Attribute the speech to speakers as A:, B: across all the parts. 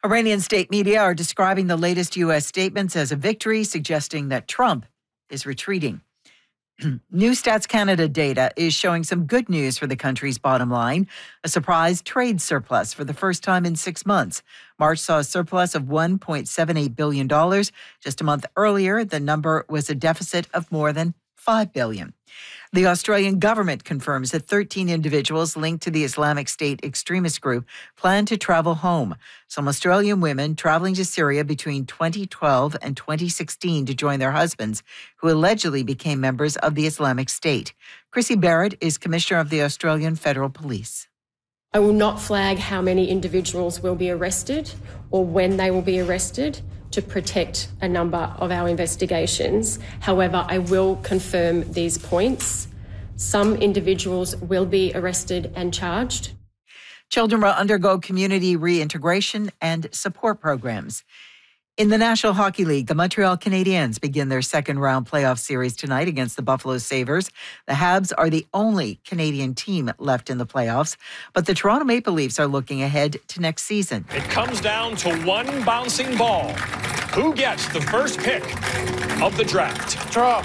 A: Iranian state media are describing the latest U.S. statements as a victory, suggesting that Trump is retreating. New Stats Canada data is showing some good news for the country's bottom line, a surprise trade surplus for the first time in 6 months. March saw a surplus of $1.78 billion. Just a month earlier, the number was a deficit of more than $5 billion. The Australian government confirms that 13 individuals linked to the Islamic State extremist group plan to travel home. Some Australian women traveling to Syria between 2012 and 2016 to join their husbands, who allegedly became members of the Islamic State. Chrissy Barrett is Commissioner of the Australian Federal Police.
B: I will not flag how many individuals will be arrested or when they will be arrested to protect a number of our investigations. However, I will confirm these points. Some individuals will be arrested and charged.
A: Children will undergo community reintegration and support programs. In the National Hockey League, the Montreal Canadiens begin their second-round playoff series tonight against the Buffalo Sabres. The Habs are the only Canadian team left in the playoffs, but the Toronto Maple Leafs are looking ahead to next season.
C: It comes down to one bouncing ball. Who gets the first pick of the draft?
D: Draw.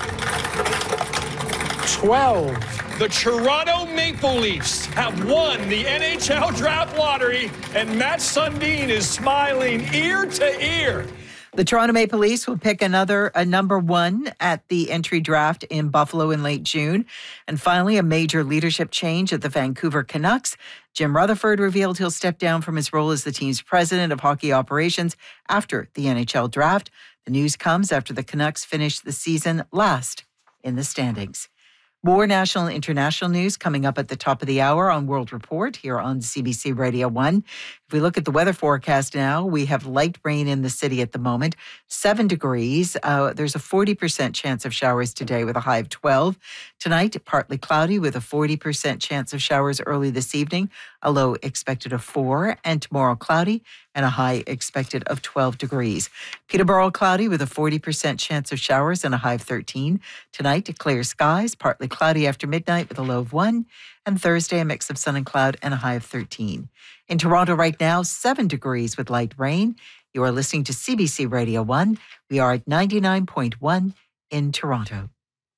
D: 12.
C: The Toronto Maple Leafs have won the NHL Draft Lottery, and Matt Sundin is smiling ear to ear.
A: The Toronto Maple Leafs will pick a number one at the entry draft in Buffalo in late June. And finally, a major leadership change at the Vancouver Canucks. Jim Rutherford revealed he'll step down from his role as the team's president of hockey operations after the NHL draft. The news comes after the Canucks finished the season last in the standings. More national and international news coming up at the top of the hour on World Report here on CBC Radio 1. If we look at the weather forecast now, we have light rain in the city at the moment, 7 degrees. There's a 40% chance of showers today with a high of 12. Tonight, partly cloudy with a 40% chance of showers early this evening, a low expected of 4. And tomorrow, cloudy and a high expected of 12 degrees. Peterborough, cloudy with a 40% chance of showers and a high of 13. Tonight, clear skies, partly cloudy after midnight with a low of 1. And Thursday, a mix of sun and cloud and a high of 13. In Toronto right now, 7 degrees with light rain. You are listening to CBC Radio 1. We are at 99.1 in Toronto.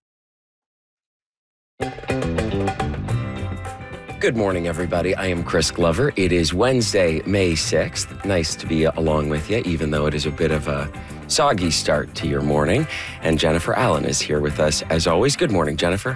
E: Good morning, everybody. I am Chris Glover. It is Wednesday, May 6th. Nice to be along with you, even though it is a bit of a soggy start to your morning. And Jennifer Allen is here with us, as always. Good morning, Jennifer.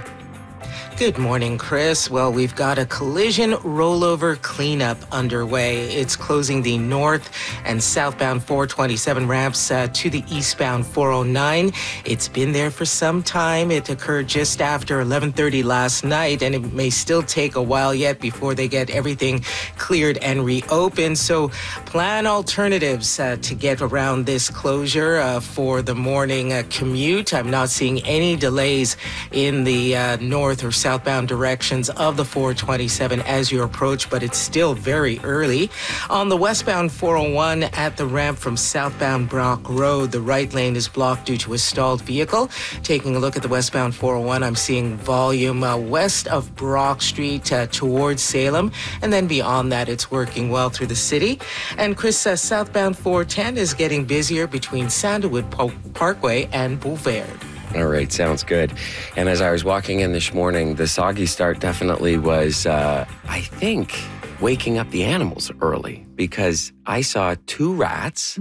F: Good morning, Chris. Well, we've got a collision rollover cleanup underway. It's closing the north and southbound 427 ramps to the eastbound 409. It's been there for some time. It occurred just after 11:30 last night, and it may still take a while yet before they get everything cleared and reopened. So plan alternatives to get around this closure for the morning commute. I'm not seeing any delays in the north or southbound directions of the 427 as you approach, but it's still very early. On the westbound 401 at the ramp from southbound Brock Road, the right lane is blocked due to a stalled vehicle. Taking a look at the westbound 401, I'm seeing volume west of Brock Street towards Salem, and then beyond that, it's working well through the city. And Chris, southbound 410 is getting busier between Sandalwood Parkway and Boulevard.
E: All right, sounds good. And as I was walking in this morning, the soggy start definitely was, I think, waking up the animals early, because I saw 2 rats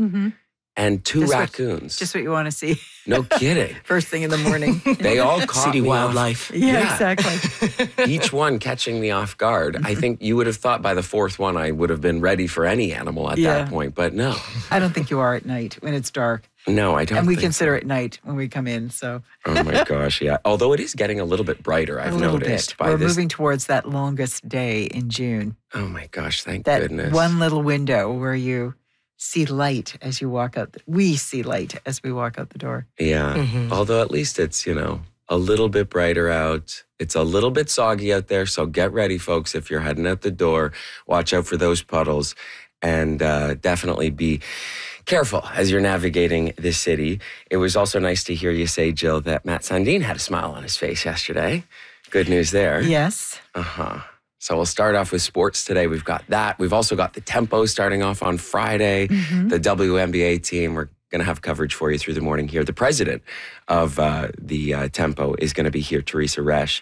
E: and 2 raccoons.
A: Just what you want to see.
E: No kidding.
A: First thing in the morning.
E: They all caught
F: City
E: me
F: wildlife.
A: Yeah, exactly.
E: Each one catching me off guard. I think you would have thought by the 4th one I would have been ready for any animal at that point, but no.
A: I don't think you are at night when it's dark.
E: No, I don't.
A: And we
E: think
A: consider
E: so.
A: it night when we come in, so.
E: Oh my gosh, yeah. Although it is getting a little bit brighter, I've noticed.
A: We're moving towards that longest day in June.
E: Oh my gosh, thank
A: that
E: goodness.
A: That one little window where you see light as you walk out. We see light as we walk out the door.
E: Yeah, although at least it's, a little bit brighter out. It's a little bit soggy out there, so get ready, folks. If you're heading out the door, watch out for those puddles, and definitely be careful as you're navigating this city. It was also nice to hear you say, Jill, that Matt Sundin had a smile on his face yesterday. Good news there.
A: Yes.
E: Uh-huh. So we'll start off with sports today. We've got that. We've also got the Tempo starting off on Friday. The WNBA team, we're going to have coverage for you through the morning here. The president of the Tempo is going to be here, Teresa Resch.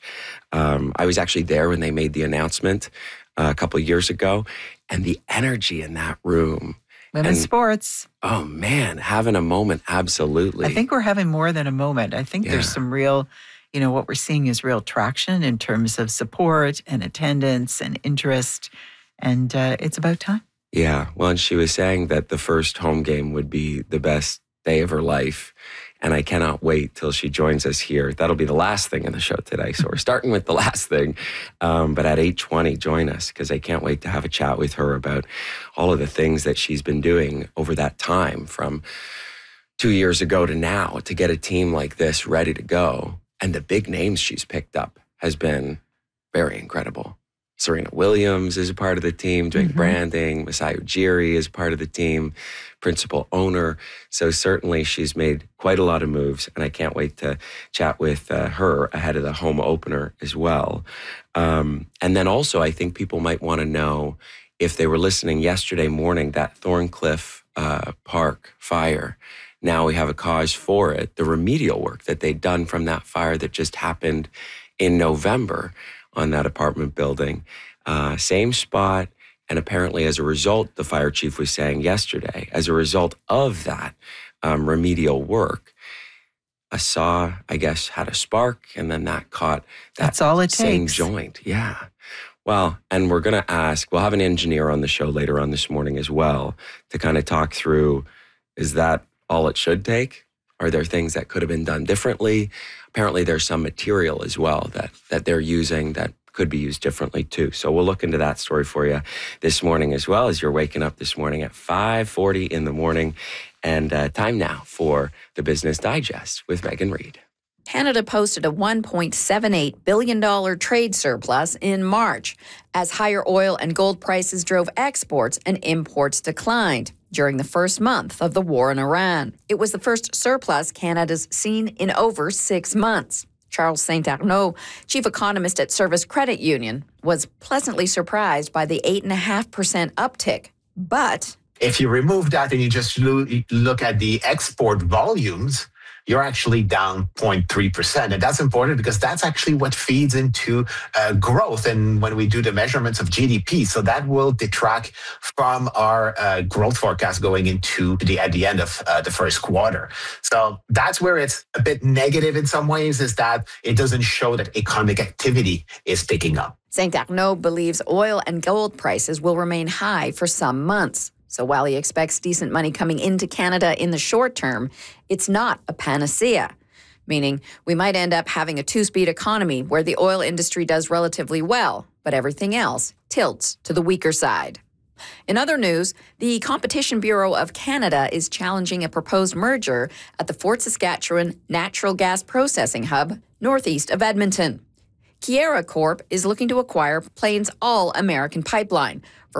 E: I was actually there when they made the announcement a couple of years ago, and the energy in that room.
A: Women's sports.
E: Oh, man, having a moment, absolutely.
A: I think we're having more than a moment. I think there's some real, what we're seeing is real traction in terms of support and attendance and interest, and it's about time.
E: Yeah, well, and she was saying that the first home game would be the best day of her life, and I cannot wait till she joins us here. That'll be the last thing in the show today, so we're starting with the last thing. But at 8:20, join us, because I can't wait to have a chat with her about all of the things that she's been doing over that time from 2 years ago to now to get a team like this ready to go. And the big names she's picked up has been very incredible. Serena Williams is a part of the team, doing branding. Masai Ujiri is part of the team, principal owner. So certainly she's made quite a lot of moves, and I can't wait to chat with her ahead of the home opener as well. And then also, I think people might want to know, if they were listening yesterday morning, that Thorncliffe Park fire. Now we have a cause for it. The remedial work that they'd done from that fire that just happened in November on that apartment building. Same spot. And apparently as a result, the fire chief was saying yesterday, as a result of that remedial work, a saw, I guess, had a spark, and then that caught that
A: That's all it
E: same
A: takes.
E: joint. Yeah. Well, and we're going to ask, we'll have an engineer on the show later on this morning as well to kind of talk through, is that all it should take? Are there things that could have been done differently? Apparently there's some material as well that they're using that could be used differently too. So we'll look into that story for you this morning, as well as you're waking up this morning at 5:40 in the morning. And time now for the Business Digest with Megan Reid.
D: Canada posted a $1.78 billion trade surplus in March as higher oil and gold prices drove exports and imports declined during the first month of the war in Iran. It was the first surplus Canada's seen in over 6 months. Charles St. Arnaud, chief economist at Service Credit Union, was pleasantly surprised by the 8.5% uptick. But
G: if you remove that and you just look at the export volumes, you're actually down 0.3%. And that's important because that's actually what feeds into growth. And when we do the measurements of GDP, so that will detract from our growth forecast going into at the end of the first quarter. So that's where it's a bit negative in some ways, is that it doesn't show that economic activity is picking up.
D: St. Arnaud believes oil and gold prices will remain high for some months. So while he expects decent money coming into Canada in the short term, it's not a panacea, meaning we might end up having a two-speed economy where the oil industry does relatively well, but everything else tilts to the weaker side. In other news, the Competition Bureau of Canada is challenging a proposed merger at the Fort Saskatchewan Natural Gas Processing Hub, northeast of Edmonton. Keyera Corp is looking to acquire Plains All-American Pipeline for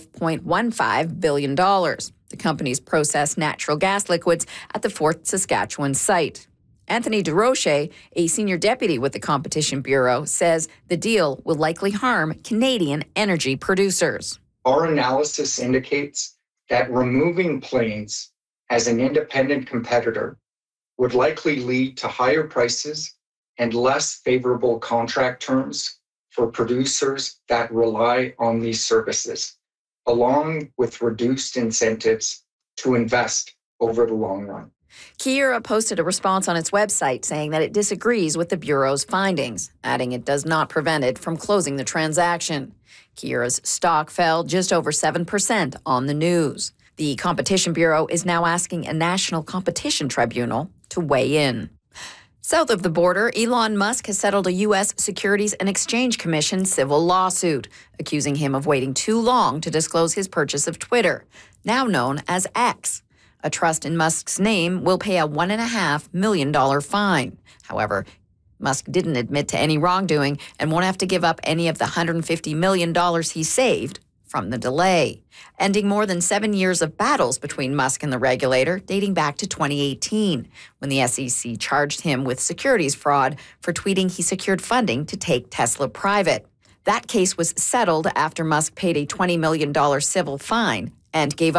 D: $5.15 billion. The companies process natural gas liquids at the Fort Saskatchewan site. Anthony DeRoche, a senior deputy with the Competition Bureau, says the deal will likely harm Canadian energy producers.
H: Our analysis indicates that removing Plains as an independent competitor would likely lead to higher prices and less favorable contract terms for producers that rely on these services, along with reduced incentives to invest over the long run.
D: Keyera posted a response on its website saying that it disagrees with the Bureau's findings, adding it does not prevent it from closing the transaction. Keyera's stock fell just over 7% on the news. The Competition Bureau is now asking a national competition tribunal to weigh in. South of the border, Elon Musk has settled a U.S. Securities and Exchange Commission civil lawsuit, accusing him of waiting too long to disclose his purchase of Twitter, now known as X. A trust in Musk's name will pay a $1.5 million fine. However, Musk didn't admit to any wrongdoing and won't have to give up any of the $150 million he saved from the delay, ending more than 7 years of battles between Musk and the regulator, dating back to 2018, when the SEC charged him with securities fraud for tweeting he secured funding to take Tesla private. That case was settled after Musk paid a $20 million civil fine and gave